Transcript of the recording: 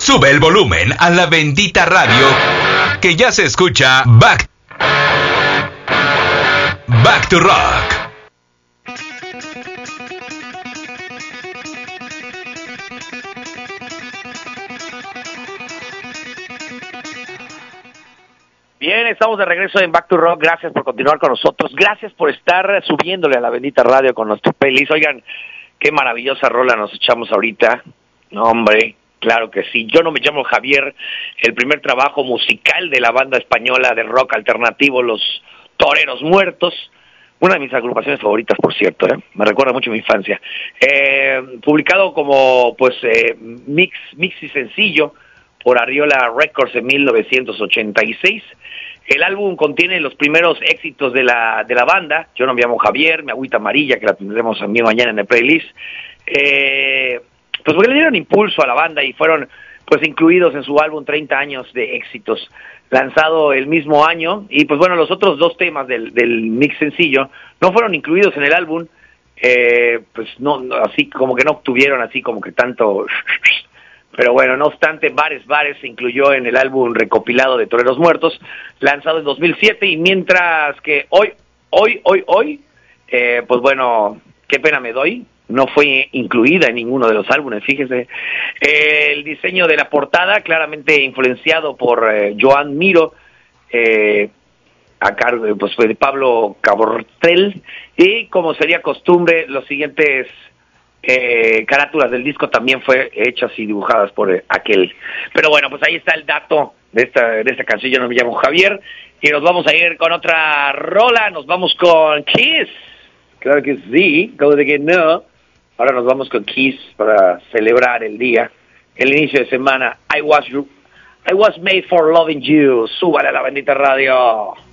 Sube el volumen a la bendita radio, que ya se escucha Back to Rock. Bien, estamos de regreso en Back to Rock. Gracias por continuar con nosotros. Gracias por estar subiéndole a la bendita radio con nuestro playlist. Oigan, qué maravillosa rola nos echamos ahorita. No, hombre, claro que sí. Yo no me llamo Javier, el primer trabajo musical de la banda española de rock alternativo, Los Toreros Muertos. Una de mis agrupaciones favoritas, por cierto, me recuerda mucho a mi infancia. Publicado como, mix y sencillo por Ariola Records en 1986. El álbum contiene los primeros éxitos de la banda. Yo no me llamo Javier, Mi Agüita Amarilla, que la tendremos también mañana en el playlist. Pues porque le dieron impulso a la banda y fueron pues incluidos en su álbum 30 años de éxitos, lanzado el mismo año. Y pues bueno, los otros dos temas del mix sencillo no fueron incluidos en el álbum, pues no, así como que no obtuvieron así como que tanto. Pero bueno, no obstante, Bares se incluyó en el álbum recopilado de Toreros Muertos, lanzado en 2007, y mientras que hoy, pues bueno, qué pena me doy, no fue incluida en ninguno de los álbumes, fíjese. El diseño de la portada, claramente influenciado por Joan Miró, a cargo pues, de Pablo Cabortel, y como sería costumbre, los siguientes carátulas del disco también fue hechas y dibujadas por aquel. Pero bueno, pues ahí está el dato de esta canción. Yo no me llamo Javier, y nos vamos a ir con otra rola. Nos vamos con Kiss. Claro que sí, como de que no. Ahora nos vamos con Kiss para celebrar el día, el inicio de semana. I was made for loving you. Súbale a la bendita radio.